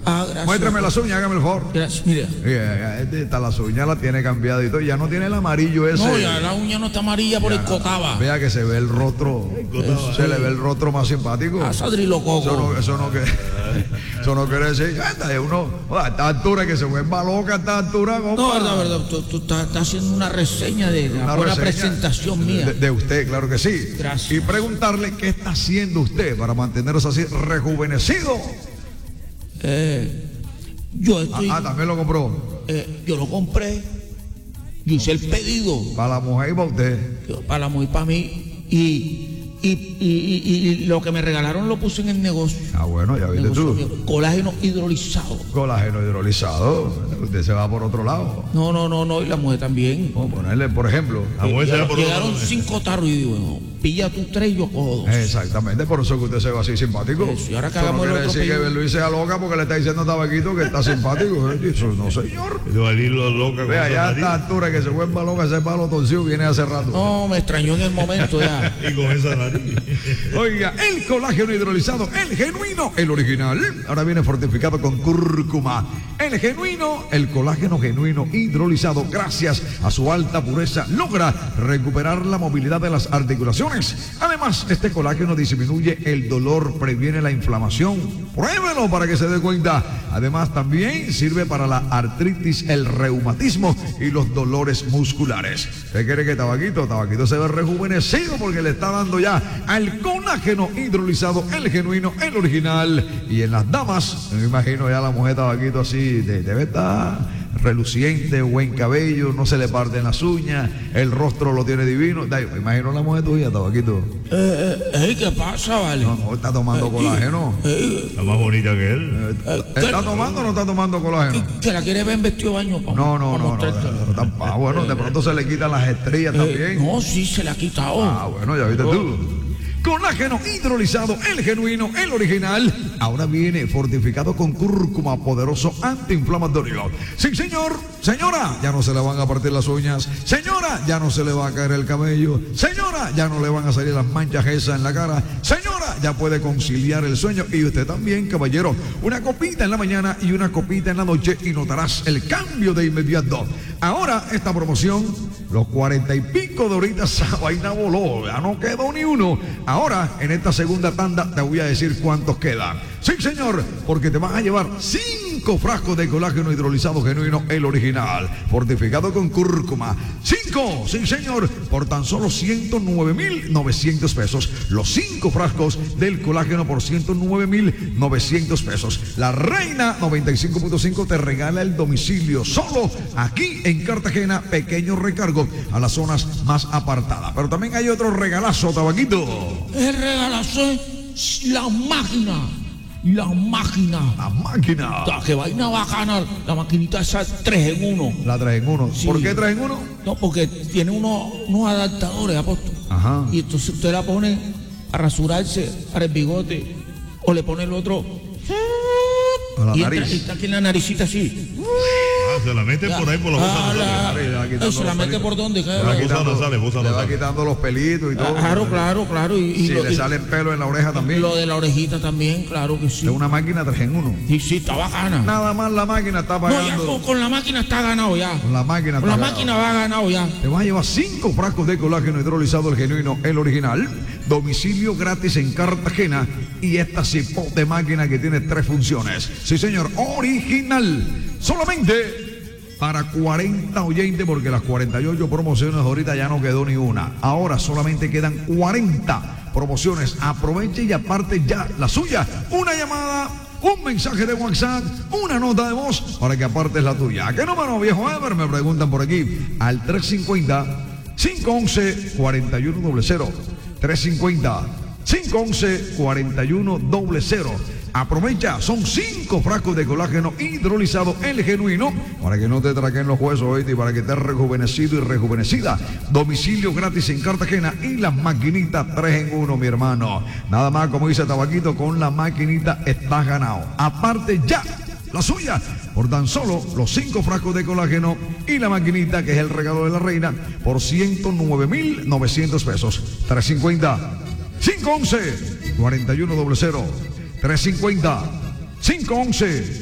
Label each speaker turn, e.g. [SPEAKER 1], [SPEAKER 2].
[SPEAKER 1] Ah, gracias.
[SPEAKER 2] Muéstrame las uñas, hágame el favor.
[SPEAKER 1] Gracias, mira.
[SPEAKER 2] Las uñas las tiene cambiadas y todo. Ya no tiene el amarillo ese.
[SPEAKER 1] No, ya la uña no está amarilla por el cocaba.
[SPEAKER 2] Vea que se ve el rostro. Se le ve el rostro más simpático.
[SPEAKER 1] A Sadrilococo.
[SPEAKER 2] Eso no quiere decir. A esta altura que se vuelva loca a esta altura.
[SPEAKER 1] No, verdad. Tú estás haciendo una reseña de la buena presentación mía.
[SPEAKER 2] De usted, claro que sí.
[SPEAKER 1] Gracias.
[SPEAKER 2] Y preguntarle qué está haciendo usted para mantenerse así rejuvenecido.
[SPEAKER 1] Yo estoy.
[SPEAKER 2] También lo compró.
[SPEAKER 1] Yo lo compré. Yo hice el pedido.
[SPEAKER 2] Para la mujer y para usted.
[SPEAKER 1] Para la mujer y para mí. Y lo que me regalaron lo puse en el negocio.
[SPEAKER 2] Bueno, ya viste tú.
[SPEAKER 1] Colágeno hidrolizado.
[SPEAKER 2] Colágeno hidrolizado. Usted se va por otro lado.
[SPEAKER 1] No, y la mujer también.
[SPEAKER 2] Vamos a ponerle, por ejemplo.
[SPEAKER 1] Llegaron 5 tarros y digo, bueno, pilla tú 3 y yo cojo 2.
[SPEAKER 2] Exactamente, por eso que usted se va así simpático.
[SPEAKER 1] Eso, y ahora que
[SPEAKER 2] eso no
[SPEAKER 1] hagamos
[SPEAKER 2] quiere decir que Luis sea loca porque le está diciendo a Tabaquito que está simpático. Eso no, señor. Vea, ya a esta altura que se vuelva loca, ese palo torcido viene hace rato.
[SPEAKER 1] No, me extrañó en el momento ya.
[SPEAKER 3] Y con esa nariz.
[SPEAKER 2] Oiga, el colágeno hidrolizado, el genuino, el original, ahora viene fortificado con cúrcuma. El colágeno genuino hidrolizado, gracias a su alta pureza, logra recuperar la movilidad de las articulaciones. Además, este colágeno disminuye el dolor, previene la inflamación. Pruébelo para que se dé cuenta. Además, también sirve para la artritis, el reumatismo y los dolores musculares. ¿Usted quiere que Tabaquito se ve rejuvenecido porque le está dando ya al colágeno hidrolizado, el genuino, el original? Y en las damas, me imagino ya la mujer Tabaquito así, debe estar reluciente, buen cabello, no se le parten las uñas, el rostro lo tiene divino. Me imagino la mujer tuya, Tabaquito.
[SPEAKER 1] ¿Qué pasa, vale?
[SPEAKER 2] No, está tomando colágeno.
[SPEAKER 3] Está más bonita que él.
[SPEAKER 2] ¿Está tomando o no está tomando colágeno?
[SPEAKER 1] ¿Que la quiere ver en vestido de baño?
[SPEAKER 2] No. Bueno, de pronto se le quitan las estrías también.
[SPEAKER 1] No, sí, se le ha quitado.
[SPEAKER 2] Bueno, ya viste tú. Colágeno hidrolizado, el genuino, el original, ahora viene fortificado con cúrcuma, poderoso antiinflamatorio. Sí, señor, señora, ya no se le van a partir las uñas. Señora, ya no se le va a caer el cabello. Señora, ya no le van a salir las manchas esas en la cara. Señora, ya puede conciliar el sueño. Y usted también, caballero, una copita en la mañana y una copita en la noche y notarás el cambio de inmediato. Ahora, esta promoción, los 40 y pico de horitas, esa vaina voló, ya no quedó ni uno. Ahora, en esta segunda tanda, te voy a decir cuántos quedan. Sí, señor, porque te van a llevar 5 frascos de colágeno hidrolizado genuino, el original, fortificado con cúrcuma. 5, sí, señor, por tan solo 109.900 pesos. Los 5 frascos del colágeno por 109.900 pesos. La Reina 95.5 te regala el domicilio solo aquí en Cartagena, pequeño recargo a las zonas más apartadas. Pero también hay otro regalazo, Tabaquito.
[SPEAKER 1] El regalazo es la máquina. La máquina. Que vaina bacana. La maquinita esa 3 en 1.
[SPEAKER 2] La 3 en 1.
[SPEAKER 1] Sí.
[SPEAKER 2] ¿Por qué 3 en 1?
[SPEAKER 1] No, porque tiene unos adaptadores, apóstol.
[SPEAKER 2] Ajá.
[SPEAKER 1] Y entonces usted la pone a rasurarse para el bigote. O le pone el otro.
[SPEAKER 2] A la
[SPEAKER 1] y
[SPEAKER 2] nariz.
[SPEAKER 1] está aquí en la naricita así.
[SPEAKER 3] Se la mete por ahí por la boca.
[SPEAKER 1] ¿Se la mete por dónde?
[SPEAKER 2] Le va quitando los pelitos y todo.
[SPEAKER 1] Claro. Y
[SPEAKER 2] le salen pelos en la oreja también.
[SPEAKER 1] Lo de la orejita también, claro que sí.
[SPEAKER 2] Es una máquina 3 en 1.
[SPEAKER 1] Sí, está bacana.
[SPEAKER 2] Nada más la máquina está pagando.
[SPEAKER 1] No, ya con la máquina está ganado ya.
[SPEAKER 2] Con la máquina
[SPEAKER 1] va ganado ya.
[SPEAKER 2] Te vas a llevar 5 frascos de colágeno hidrolizado, el genuino, el original. Domicilio gratis en Cartagena. Y esta cipote máquina que tiene 3 funciones. Sí, señor, original. Solamente para 40 oyentes, porque las 48 promociones ahorita ya no quedó ni una. Ahora solamente quedan 40 promociones. Aproveche y aparte ya la suya. Una llamada, un mensaje de WhatsApp, una nota de voz para que apartes la tuya. ¿A qué número, viejo Ever? Me preguntan por aquí. Al 350-511-4100. 350-511-4100. Aprovecha, son 5 frascos de colágeno hidrolizado, el genuino, para que no te traquen los huesos, ¿oíste? Y para que estés rejuvenecido y rejuvenecida. Domicilio gratis en Cartagena y las maquinitas 3 en 1, mi hermano. Nada más, como dice Tabaquito, con la maquinita estás ganado. Aparte ya la suya por tan solo los 5 frascos de colágeno y la maquinita, que es el regalo de la Reina, por 109.900 pesos. 350-511-4100. 350-511